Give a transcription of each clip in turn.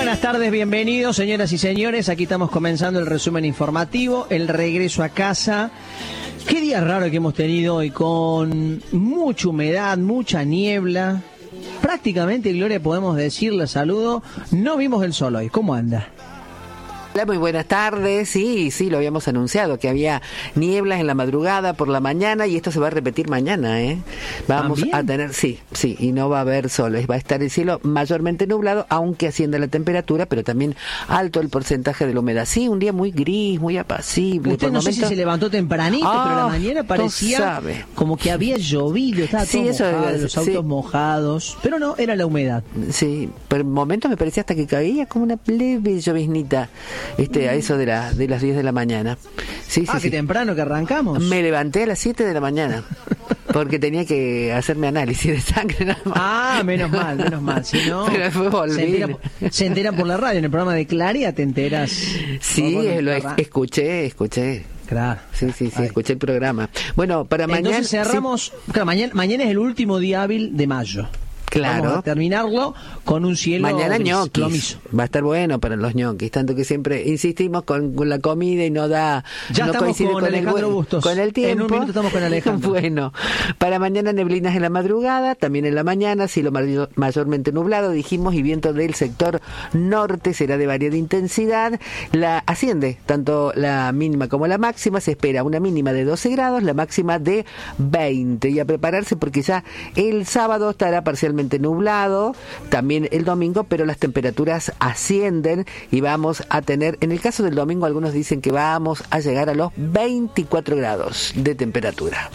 buenas tardes, bienvenidos señoras y señores. Aquí estamos comenzando el resumen informativo, el regreso a casa. Qué día raro que hemos tenido hoy, con mucha humedad, mucha niebla. Prácticamente, Gloria, podemos decirle saludo, no vimos el sol hoy. ¿Cómo anda? Hola, muy buenas tardes. Sí, lo habíamos anunciado, que había nieblas en la madrugada, por la mañana, y esto se va a repetir mañana, ¿eh? Vamos a tener, sí, y no va a haber sol, va a estar el cielo mayormente nublado, aunque asciende la temperatura, pero también alto el porcentaje de la humedad. Sí, un día muy gris, muy apacible. Usted no sé si se levantó tempranito, pero la mañana parecía como que había llovido, estaba todo mojado, los autos mojados, pero no, era la humedad. Sí, por momentos me parecía hasta que caía como una leve lloviznita. A eso de las 10 de la mañana. Sí, qué temprano que arrancamos. Me levanté a las 7 de la mañana porque tenía que hacerme análisis de sangre nada más. Menos mal, si no se enteran por la radio, en el programa de Claria te enteras. Sí, escuché. Claro. Sí, escuché el programa. Bueno, para mañana... Entonces cerramos... Sí. Claro, mañana es el último día hábil de mayo. Claro. Vamos a terminarlo con un cielo mañana gris, ñoquis. Va a estar bueno para los ñoquis, tanto que siempre insistimos con la comida y no da. Ya no estamos con Alejandro Bustos. Con el tiempo. En un minuto estamos con Alejandro. Bueno, para mañana neblinas en la madrugada, también en la mañana, cielo mayormente nublado, dijimos, y viento del sector norte será de variada intensidad. Asciende tanto la mínima como la máxima, se espera una mínima de 12 grados, la máxima de 20. Y a prepararse porque ya el sábado estará parcialmente nublado, también el domingo, pero las temperaturas ascienden y vamos a tener, en el caso del domingo, algunos dicen que vamos a llegar a los 24 grados de temperatura.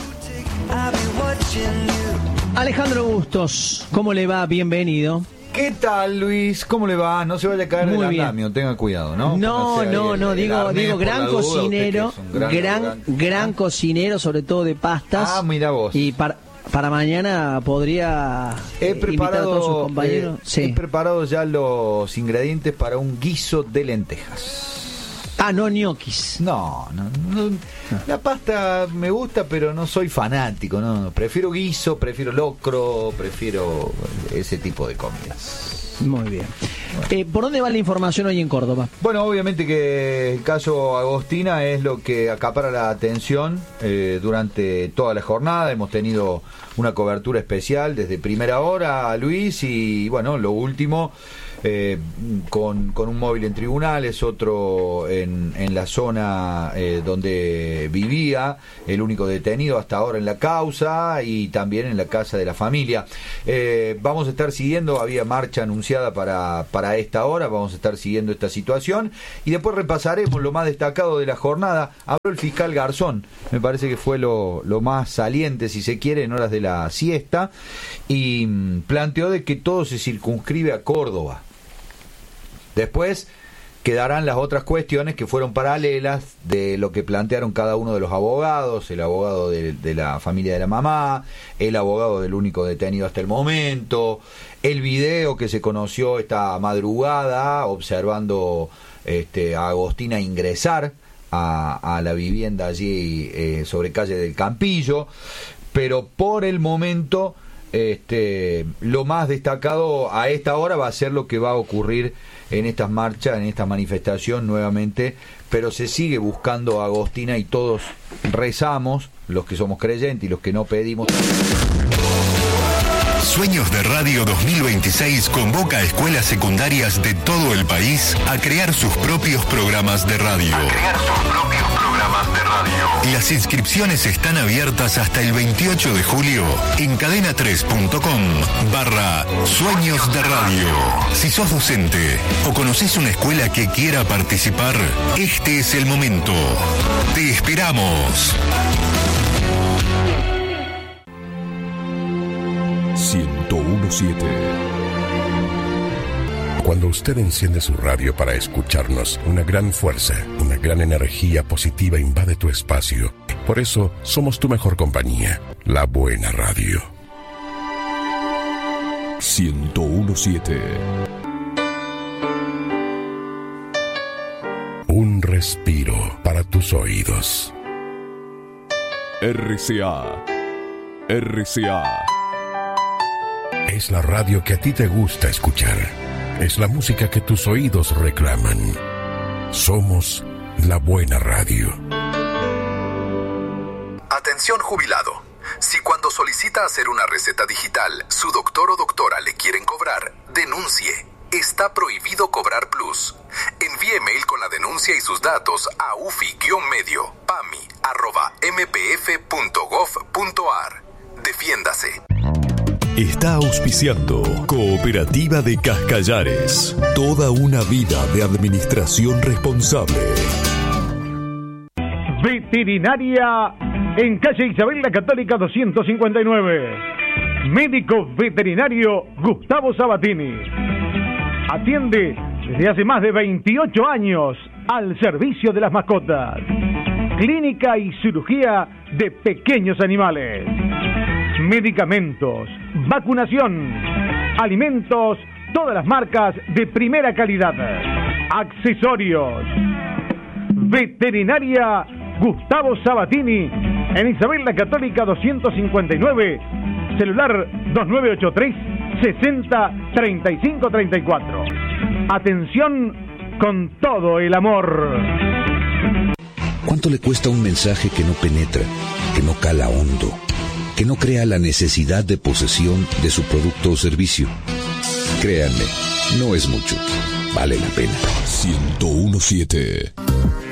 Alejandro Bustos, ¿cómo le va? Bienvenido. ¿Qué tal, Luis? ¿Cómo le va? No se vaya a caer del andamio, tenga cuidado, ¿no? No, digo gran cocinero, gran cocinero, sobre todo de pastas. Mira vos. Y para mañana podría invitar a todos sus compañeros. He preparado ya los ingredientes para un guiso de lentejas. No ñoquis. No. La pasta me gusta, pero no soy fanático, no. Prefiero guiso, prefiero locro, prefiero ese tipo de comidas. Muy bien. ¿Por dónde va la información hoy en Córdoba? Bueno, obviamente que el caso Agostina es lo que acapara la atención durante toda la jornada. Hemos tenido una cobertura especial desde primera hora, Luis, y bueno, lo último... con un móvil en tribunales, otro en la zona donde vivía el único detenido hasta ahora en la causa, y también en la casa de la familia. Vamos a estar siguiendo, había marcha anunciada para esta hora, vamos a estar siguiendo esta situación y después repasaremos lo más destacado de la jornada. Habló el fiscal Garzón, me parece que fue lo más saliente, si se quiere, en horas de la siesta, y planteó de que todo se circunscribe a Córdoba. Después quedarán las otras cuestiones que fueron paralelas de lo que plantearon cada uno de los abogados, el abogado de la familia de la mamá, el abogado del único detenido hasta el momento, el video que se conoció esta madrugada observando a Agostina ingresar a la vivienda allí sobre calle del Campillo, pero por el momento lo más destacado a esta hora va a ser lo que va a ocurrir en estas marchas, en esta manifestación nuevamente, pero se sigue buscando a Agostina y todos rezamos, los que somos creyentes y los que no pedimos. Sueños de Radio 2026 convoca a escuelas secundarias de todo el país a crear sus propios programas de radio. Las inscripciones están abiertas hasta el 28 de julio en cadena3.com/Sueños de Radio. Si sos docente o conocés una escuela que quiera participar, este es el momento. Te esperamos. 101.7. Cuando usted enciende su radio para escucharnos, una gran fuerza, una gran energía positiva invade tu espacio. Por eso, somos tu mejor compañía, la buena radio. 101.7. Un respiro para tus oídos. RCA. Es la radio que a ti te gusta escuchar. Es la música que tus oídos reclaman. Somos la buena radio. Atención jubilado. Si cuando solicita hacer una receta digital, su doctor o doctora le quieren cobrar, denuncie. Está prohibido cobrar plus. Envíe mail con la denuncia y sus datos a ufi-medio@mpf.gov.ar. Defiéndase. Está auspiciando Cooperativa de Cascallares. Toda una vida de administración responsable. Veterinaria en calle Isabel la Católica 259. Médico veterinario Gustavo Sabatini. Atiende desde hace más de 28 años al servicio de las mascotas. Clínica y cirugía de pequeños animales. Medicamentos, vacunación, alimentos, todas las marcas de primera calidad. Accesorios. Veterinaria Gustavo Sabatini en Isabel la Católica 259. Celular 2983 60 35 34. Atención con todo el amor. ¿Cuánto le cuesta un mensaje que no penetra, que no cala hondo, que no crea la necesidad de posesión de su producto o servicio? Créanme, no es mucho. Vale la pena. 101.7